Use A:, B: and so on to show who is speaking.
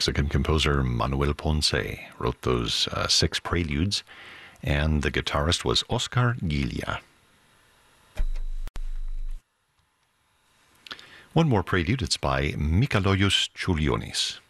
A: Mexican composer Manuel Ponce wrote those 6 preludes, and the guitarist was Oscar Giglia. One more prelude, it's by Mikalojus Čiurlionis.